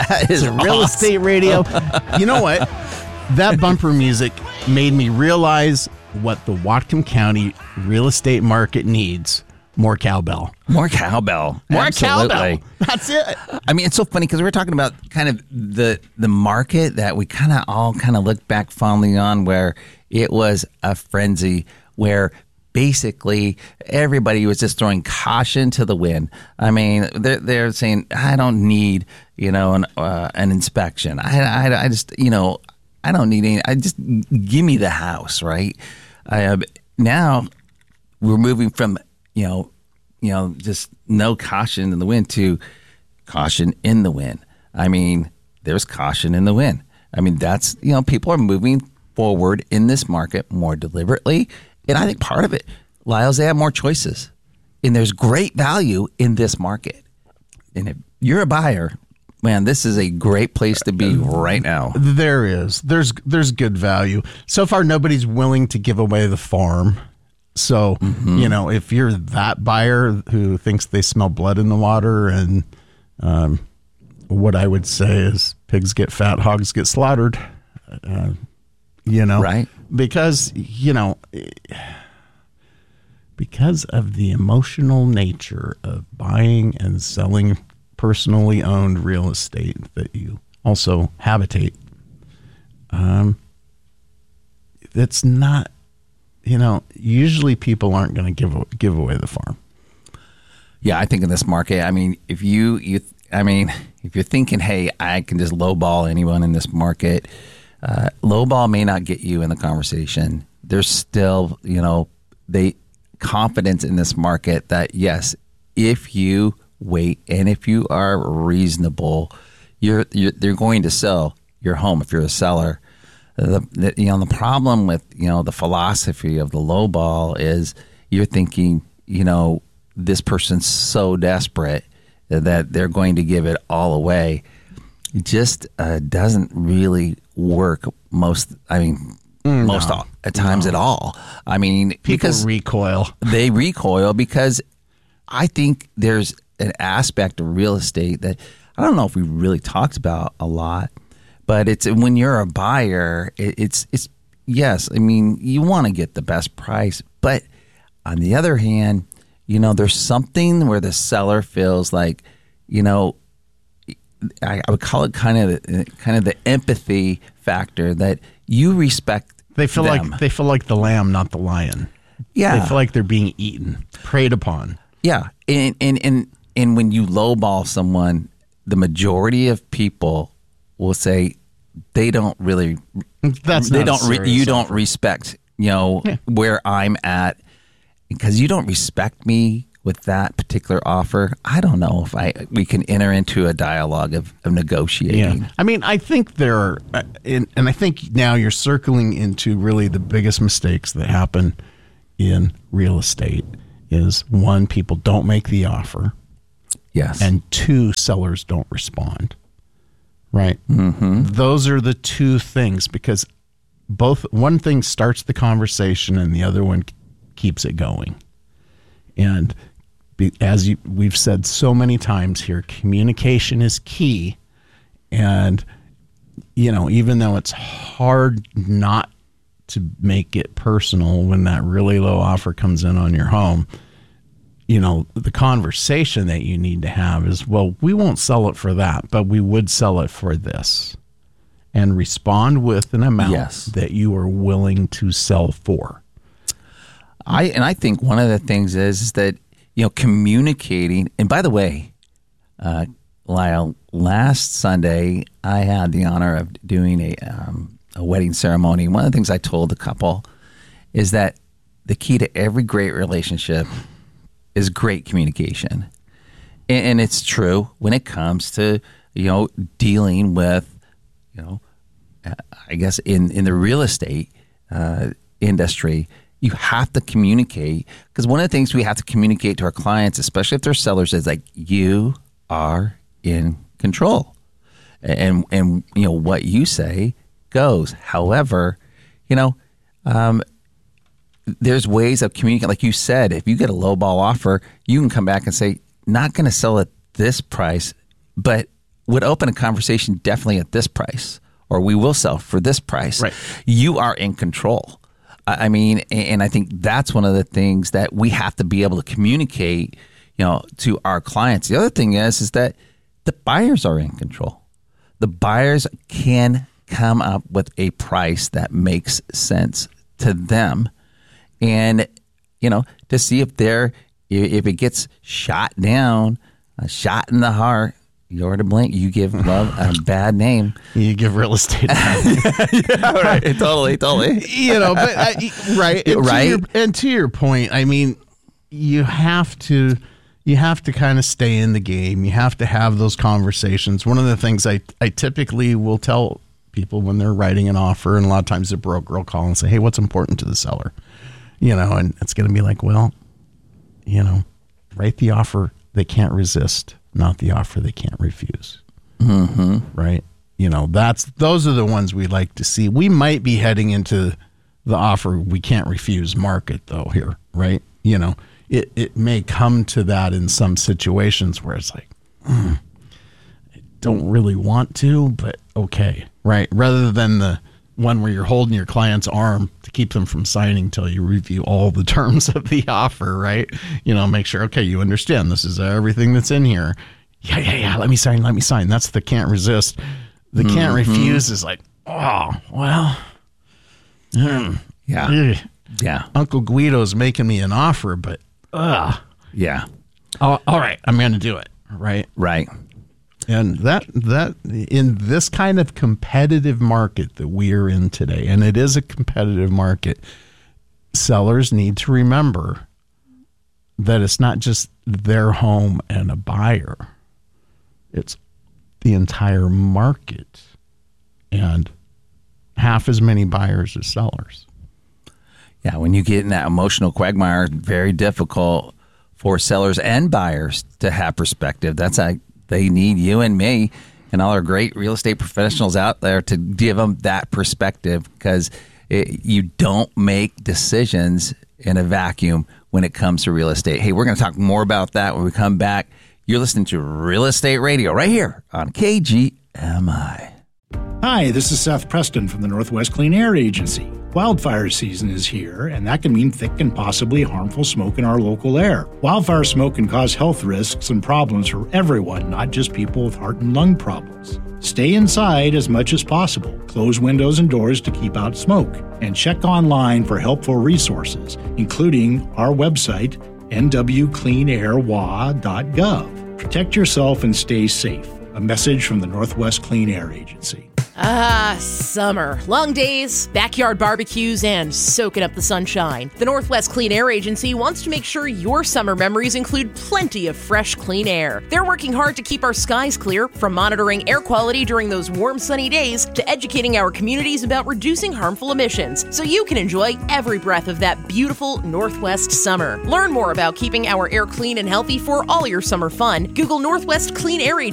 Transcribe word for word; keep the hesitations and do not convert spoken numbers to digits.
That is to Real awesome. Estate Radio. You know what? That bumper music made me realize what the Whatcom County real estate market needs. More cowbell. More cowbell. More Absolutely. cowbell. That's it. I mean, it's so funny because we were talking about kind of the the market that we kind of all kind of look back fondly on, where it was a frenzy, where basically everybody was just throwing caution to the wind. I mean, they're they're saying, I don't need, you know, an uh, an inspection. I, I I just you know I don't need any. I just give me the house, right? Uh, now we're moving from you know, you know, just no caution in the wind to caution in the wind. I mean, there's caution in the wind. I mean, that's, you know, people are moving forward in this market more deliberately. And I think part of it, Lyles, they have more choices. And there's great value in this market. And if you're a buyer, man, this is a great place to be right now. There is. There's there's good value. So far, nobody's willing to give away the farm. So, mm-hmm. you know, if you're that buyer who thinks they smell blood in the water, and um, what I would say is pigs get fat, hogs get slaughtered, uh, you know, right? Because, you know, because of the emotional nature of buying and selling personally owned real estate that you also habitate, um, it's not. You know, usually people aren't going to give give away the farm. Yeah, I think in this market, I mean, if you, you, I mean, if you're thinking, hey, I can just lowball anyone in this market, uh, lowball may not get you in the conversation. There's still, you know, they confidence in this market that yes, if you wait and if you are reasonable, you're you're they're going to sell your home if you're a seller. The, the you know the problem with you know the philosophy of the low ball is you're thinking you know this person's so desperate that they're going to give it all away. It just uh, doesn't really work most. I mean, no, most all, at times no. at all. I mean, people because recoil. They recoil because I think there's an aspect of real estate that I don't know if we really talked about a lot. But it's when you're a buyer, it, it's it's yes. I mean, you want to get the best price, but on the other hand, you know, there's something where the seller feels like, you know, I, I would call it kind of the, kind of the empathy factor that you respect. They feel them. like they feel like the lamb, not the lion. Yeah, they feel like they're being eaten, preyed upon. Yeah, and and and, and when you lowball someone, the majority of people will say they don't really that's they not don't re, you offer. don't respect you know yeah. where I'm at because you don't respect me with that particular offer. I don't know if I we can enter into a dialogue of, of negotiating. Yeah. I mean, I think there are, uh, and, and I think now you're circling into really the biggest mistakes that happen in real estate is one, people don't make the offer. Yes. And two, sellers don't respond. Right. Mm-hmm. Those are the two things because both one thing starts the conversation and the other one keeps it going. And be, as you, we've said so many times here, communication is key. And, you know, even though it's hard not to make it personal when that really low offer comes in on your home, you know, the conversation that you need to have is, well, we won't sell it for that, but we would sell it for this. And respond with an amount yes. that you are willing to sell for. I and I think one of the things is, is that, you know, communicating, and by the way, uh, Lyle, last Sunday, I had the honor of doing a, um, a wedding ceremony. One of the things I told the couple is that the key to every great relationship is great communication. And, and it's true when it comes to, you know, dealing with, you know, uh, I guess in, in the real estate uh, industry, you have to communicate because one of the things we have to communicate to our clients, especially if they're sellers, is like, you are in control. And, and you know, what you say goes. However, you know, um, there's ways of communicating. Like you said, if you get a lowball offer, you can come back and say, not going to sell at this price, but would open a conversation definitely at this price, or we will sell for this price. Right. You are in control. I mean, and I think that's one of the things that we have to be able to communicate, you know, to our clients. The other thing is, is that the buyers are in control. The buyers can come up with a price that makes sense to them, and you know, to see if they're if it gets shot down, a shot in the heart. You're to blame. You give love a bad name. You give real estate. Yeah, right. Totally, totally. You know, but I, right, and right. To your, and to your point, I mean, you have to, you have to kind of stay in the game. You have to have those conversations. One of the things I, I typically will tell people when they're writing an offer, and a lot of times the broker will call and say, "Hey, what's important to the seller?" You know, and it's going to be like, well, you know, write the offer they can't resist, not the offer they can't refuse. Mm-hmm. Right? You know, that's those are the ones we like to see. We might be heading into the offer we can't refuse market, though, here, right? You know, it, it may come to that in some situations where it's like, mm, I don't really want to, but okay, right? Rather than the one where you're holding your client's arm to keep them from signing till you review all the terms of the offer, right? You know, make sure, okay, you understand this is everything that's in here. Yeah, yeah, yeah, let me sign, let me sign. That's the can't resist. The can't mm-hmm. refuse is like, oh, well, mm, yeah, ugh. yeah. Uncle Guido's making me an offer, but, ugh. Yeah. Oh, all right, I'm going to do it, right? Right. And that that in this kind of competitive market that we are in today, and it is a competitive market, sellers need to remember that it's not just their home and a buyer. It's the entire market and half as many buyers as sellers. Yeah, when you get in that emotional quagmire, very difficult for sellers and buyers to have perspective. That's a They need you and me and all our great real estate professionals out there to give them that perspective, because it, you don't make decisions in a vacuum when it comes to real estate. Hey, we're going to talk more about that when we come back. You're listening to Real Estate Radio right here on K G M I. Hi, this is Seth Preston from the Northwest Clean Air Agency. Wildfire season is here, and that can mean thick and possibly harmful smoke in our local air. Wildfire smoke can cause health risks and problems for everyone, not just people with heart and lung problems. Stay inside as much as possible. Close windows and doors to keep out smoke. And check online for helpful resources, including our website, n w clean air w a dot gov. Protect yourself and stay safe. A message from the Northwest Clean Air Agency. Ah, summer. Long days, backyard barbecues, and soaking up the sunshine. The Northwest Clean Air Agency wants to make sure your summer memories include plenty of fresh, clean air. They're working hard to keep our skies clear, from monitoring air quality during those warm, sunny days to educating our communities about reducing harmful emissions, so you can enjoy every breath of that beautiful Northwest summer. Learn more about keeping our air clean and healthy for all your summer fun. Google Northwest Clean Air Agency